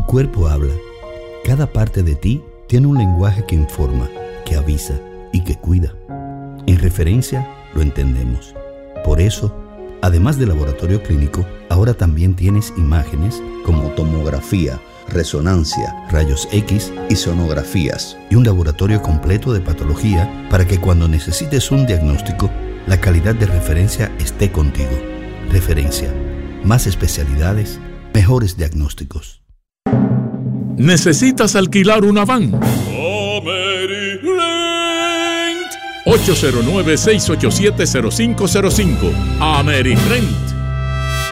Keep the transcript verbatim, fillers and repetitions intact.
cuerpo habla. Cada parte de ti tiene un lenguaje que informa, que avisa y que cuida. En Referencia lo entendemos. Por eso, además de laboratorio clínico, ahora también tienes imágenes como tomografía, resonancia, rayos X y sonografías, y un laboratorio completo de patología para que cuando necesites un diagnóstico, la calidad de Referencia esté contigo. Referencia. Más especialidades, mejores diagnósticos. ¿Necesitas alquilar una van? ocho cero nueve, seis ocho siete, cero cinco cero cinco. AmeriRent.